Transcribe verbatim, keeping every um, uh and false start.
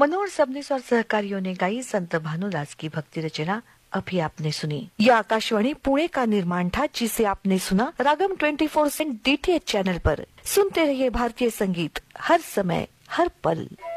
मनोहर सबनीस और सहकारियों ने गाई संत भानुदास की भक्ति रचना अभी आपने सुनी। यह आकाशवाणी पुणे का निर्माण था, जिसे आपने सुना रागम twenty four cent DTH channel पर। सुनते रहिए भारतीय संगीत हर समय हर पल।